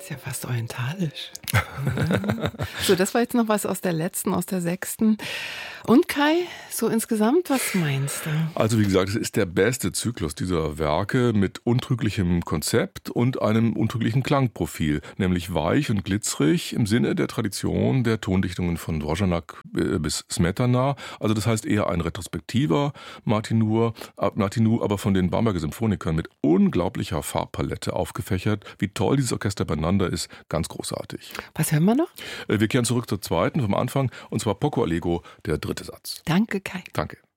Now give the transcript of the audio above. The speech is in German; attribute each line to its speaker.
Speaker 1: Ist ja fast orientalisch. Ja. So, das war jetzt noch was aus der letzten, aus der 6. Und Kai, so insgesamt, was meinst du?
Speaker 2: Also wie gesagt, es ist der beste Zyklus dieser Werke mit untrüglichem Konzept und einem untrüglichen Klangprofil, nämlich weich und glitzerig im Sinne der Tradition der Tondichtungen von Dvořák bis Smetana. Also das heißt eher ein retrospektiver Martinu, aber von den Bamberger Symphonikern mit unglaublicher Farbpalette aufgefächert. Wie toll dieses Orchester beieinander ist, ganz großartig.
Speaker 1: Was hören wir noch?
Speaker 2: Wir kehren zurück zur 2. vom Anfang, und zwar Poco Allegro, der 3. Satz.
Speaker 1: Danke, Kai.
Speaker 2: Danke.